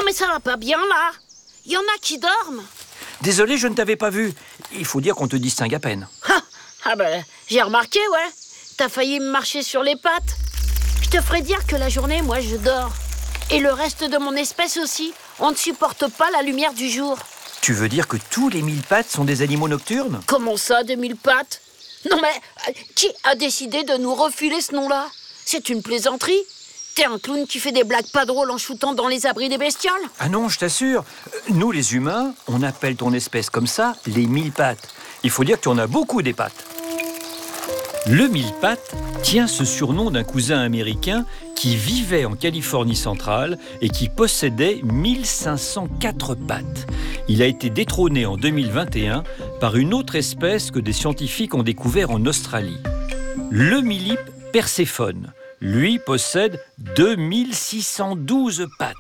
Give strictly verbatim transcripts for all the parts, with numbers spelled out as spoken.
mais ça va pas bien là. Il y en a qui dorment. Désolé, je ne t'avais pas vu. Il faut dire qu'on te distingue à peine. Ah, ah ben, j'ai remarqué, ouais. T'as failli me marcher sur les pattes. Je te ferai dire que la journée, moi, je dors. Et le reste de mon espèce aussi. On ne supporte pas la lumière du jour. Tu veux dire que tous les mille pattes sont des animaux nocturnes? Comment ça, des mille pattes? Non mais, euh, qui a décidé de nous refiler ce nom-là? C'est une plaisanterie. T'es un clown qui fait des blagues pas drôles en shootant dans les abris des bestioles? Ah non, je t'assure. Nous, les humains, on appelle ton espèce comme ça les mille pattes. Il faut dire que tu en as beaucoup des pattes. Le mille-pattes tient ce surnom d'un cousin américain qui vivait en Californie centrale et qui possédait mille cinq cent quatre pattes. Il a été détrôné en deux mille vingt et un par une autre espèce que des scientifiques ont découvert en Australie. Le Millip perséphone, lui, possède deux mille six cent douze pattes.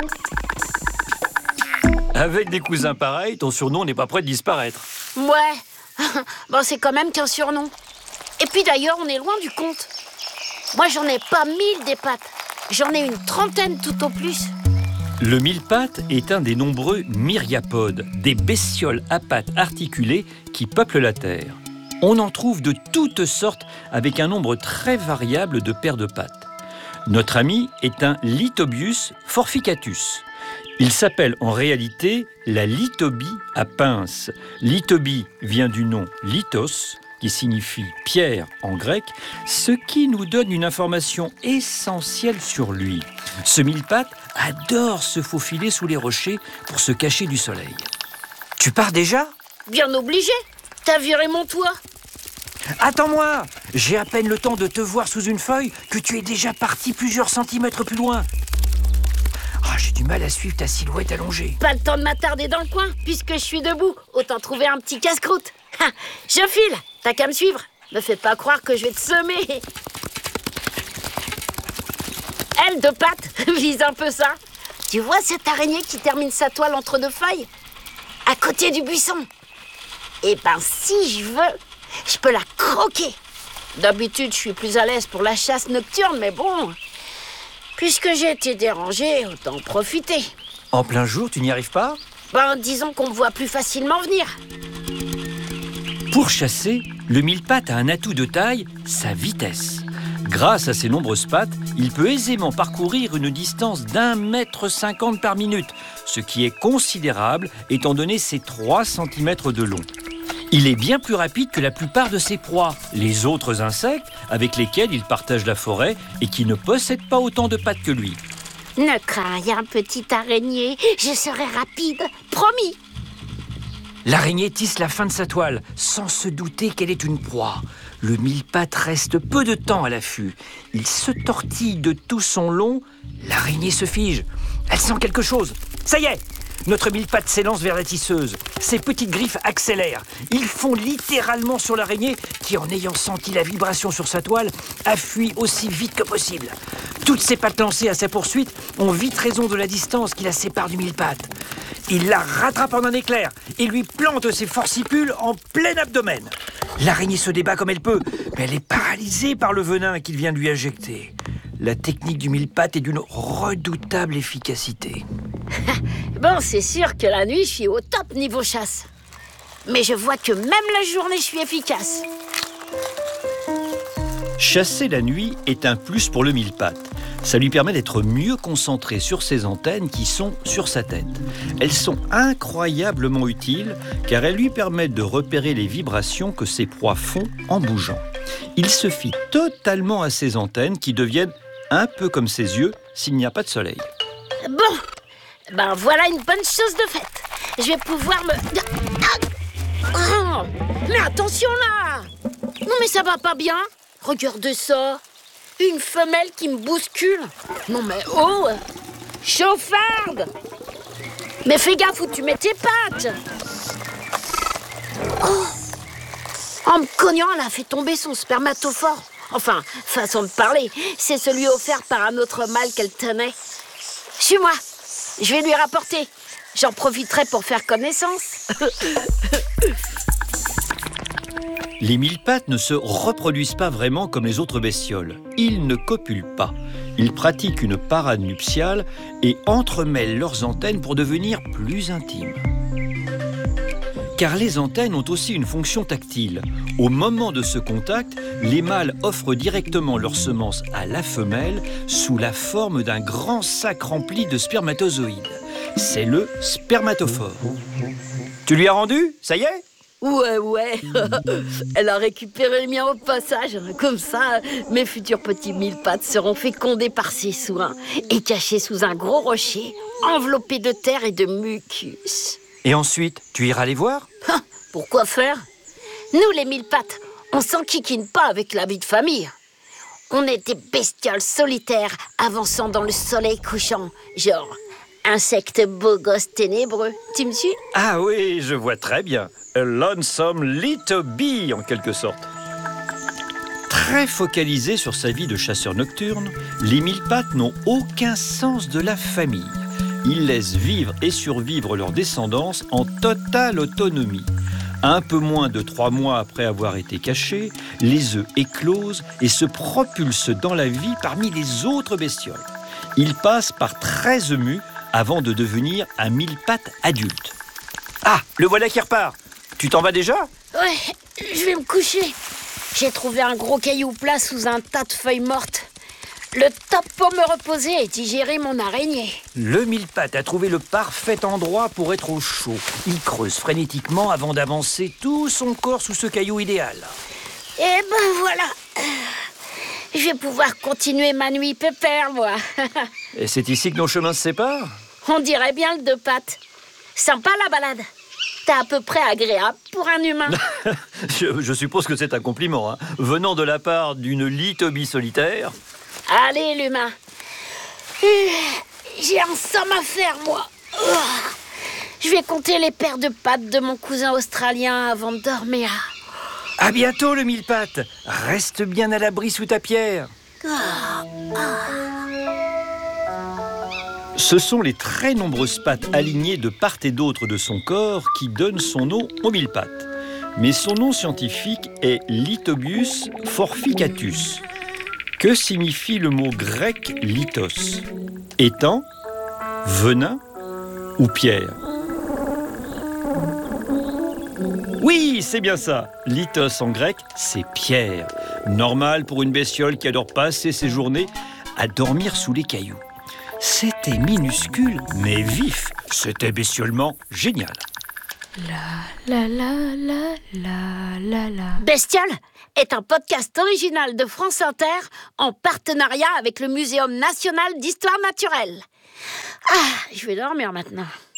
Avec des cousins pareils, ton surnom n'est pas prêt de disparaître. Ouais, bon, c'est quand même qu'un surnom. Et puis d'ailleurs, on est loin du compte. Moi, j'en ai pas mille des pattes. J'en ai une trentaine tout au plus. Le mille-pattes est un des nombreux myriapodes, des bestioles à pattes articulées qui peuplent la Terre. On en trouve de toutes sortes avec un nombre très variable de paires de pattes. Notre ami est un Lithobius forficatus. Il s'appelle en réalité la lithobie à pince. Lithobie vient du nom lithos, qui signifie pierre en grec, ce qui nous donne une information essentielle sur lui. Ce mille-pattes adore se faufiler sous les rochers pour se cacher du soleil. Tu pars déjà? Bien obligé. T'as viré mon toit. Attends-moi! J'ai à peine le temps de te voir sous une feuille que tu es déjà parti plusieurs centimètres plus loin. Ah, j'ai du mal à suivre ta silhouette allongée. Pas le temps de m'attarder dans le coin, puisque je suis debout. Autant trouver un petit casse-croûte. Ha, je file. T'as qu'à me suivre. Me fais pas croire que je vais te semer. Elle de pattes vise un peu ça. Tu vois cette araignée qui termine sa toile entre deux feuilles? À côté du buisson. Eh ben, si je veux, je peux la croquer. D'habitude, je suis plus à l'aise pour la chasse nocturne, mais bon, puisque j'ai été dérangée, autant en profiter. En plein jour, tu n'y arrives pas? Ben, disons qu'on me voit plus facilement venir. Pour chasser, le mille-pattes a un atout de taille, sa vitesse. Grâce à ses nombreuses pattes, il peut aisément parcourir une distance d'un mètre cinquante par minute, ce qui est considérable étant donné ses trois centimètres de long. Il est bien plus rapide que la plupart de ses proies, les autres insectes avec lesquels il partage la forêt et qui ne possèdent pas autant de pattes que lui. Ne crains rien, petite araignée, je serai rapide, promis. L'araignée tisse la fin de sa toile, sans se douter qu'elle est une proie. Le mille-pattes reste peu de temps à l'affût. Il se tortille de tout son long. L'araignée se fige. Elle sent quelque chose. Ça y est! Notre mille-pattes s'élance vers la tisseuse. Ses petites griffes accélèrent. Ils font littéralement sur l'araignée qui, en ayant senti la vibration sur sa toile, a fui aussi vite que possible. Toutes ses pattes lancées à sa poursuite ont vite raison de la distance qui la sépare du mille-pattes. Il la rattrape en un éclair et lui plante ses forcipules en plein abdomen. L'araignée se débat comme elle peut, mais elle est paralysée par le venin qu'il vient de lui injecter. La technique du mille-pattes est d'une redoutable efficacité. Bon, c'est sûr que la nuit, je suis au top niveau chasse. Mais je vois que même la journée, je suis efficace. Chasser la nuit est un plus pour le mille-pattes. Ça lui permet d'être mieux concentré sur ses antennes qui sont sur sa tête. Elles sont incroyablement utiles car elles lui permettent de repérer les vibrations que ses proies font en bougeant. Il se fie totalement à ses antennes qui deviennent un peu comme ses yeux s'il n'y a pas de soleil. Bon, ben voilà une bonne chose de faite. Je vais pouvoir me... Oh, mais attention là! Non mais ça va pas bien. Regarde ça. Une femelle qui me bouscule. Non mais oh! Chauffarde! Mais fais gaffe où tu mets tes pattes. Oh! En me cognant, elle a fait tomber son spermatophore. Enfin, façon de parler, c'est celui offert par un autre mâle qu'elle tenait. Suis-moi, je vais lui rapporter. J'en profiterai pour faire connaissance. Les mille-pattes ne se reproduisent pas vraiment comme les autres bestioles. Ils ne copulent pas. Ils pratiquent une parade nuptiale et entremêlent leurs antennes pour devenir plus intimes. Car les antennes ont aussi une fonction tactile. Au moment de ce contact, les mâles offrent directement leurs semences à la femelle sous la forme d'un grand sac rempli de spermatozoïdes. C'est le spermatophore. Tu lui as rendu? Ça y est? Ouais, ouais. Elle a récupéré le mien au passage. Comme ça, mes futurs petits mille pattes seront fécondés par ses soins et cachés sous un gros rocher, enveloppés de terre et de mucus. Et ensuite, tu iras les voir? Pourquoi faire? Nous, les mille pattes, on s'enquiquine pas avec la vie de famille. On est des bestioles solitaires avançant dans le soleil couchant, genre insectes beaux gosses ténébreux. Tu me suis? Ah oui, je vois très bien. A lonesome little bee, en quelque sorte. Très focalisés sur sa vie de chasseur nocturne, les mille pattes n'ont aucun sens de la famille. Ils laissent vivre et survivre leur descendance en totale autonomie. Un peu moins de trois mois après avoir été cachés, les œufs éclosent et se propulsent dans la vie parmi les autres bestioles. Ils passent par treize mues avant de devenir un mille-pattes adulte. Ah, le voilà qui repart. Tu t'en vas déjà? Ouais, je vais me coucher. J'ai trouvé un gros caillou plat sous un tas de feuilles mortes. Le top pour me reposer et digérer mon araignée. Le mille-pattes a trouvé le parfait endroit pour être au chaud. Il creuse frénétiquement avant d'avancer tout son corps sous ce caillou idéal. Et ben voilà. Je vais pouvoir continuer ma nuit pépère, moi. Et c'est ici que nos chemins se séparent? On dirait bien le deux pattes. Sympa la balade. T'es à peu près agréable pour un humain. je, je suppose que c'est un compliment, hein, venant de la part d'une litobie solitaire. Allez, l'humain. J'ai un somme à faire, moi. Je vais compter les paires de pattes de mon cousin australien avant de dormir. À bientôt, le mille-pattes. Reste bien à l'abri sous ta pierre. Ce sont les très nombreuses pattes alignées de part et d'autre de son corps qui donnent son nom au mille-pattes. Mais son nom scientifique est Lithobius forficatus. Que signifie le mot grec lithos? Étang, venin ou pierre? Oui, c'est bien ça. Lithos en grec, c'est pierre. Normal pour une bestiole qui adore passer ses journées à dormir sous les cailloux. C'était minuscule, mais vif. C'était bestiolement génial. La la la la la la la. Bestiole est un podcast original de France Inter en partenariat avec le Muséum national d'histoire naturelle. Ah, je vais dormir maintenant.